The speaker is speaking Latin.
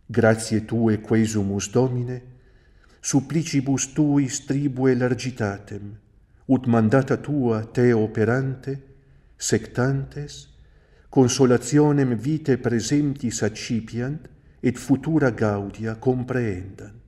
Gratiae Tue quesumus, Domine, supplicibus Tuis tribue largitatem, ut mandata Tua Te operante, sectantes, consolationem vitae presemptis accipiant, et futura gaudia comprehendant.